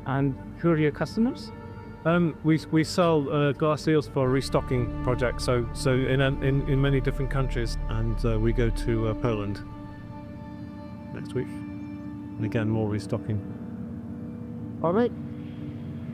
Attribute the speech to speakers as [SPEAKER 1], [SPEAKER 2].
[SPEAKER 1] And who are your customers?
[SPEAKER 2] We sell glass eels for a restocking project, so in many different countries, and we go to Poland next week, and again more restocking.
[SPEAKER 1] All right.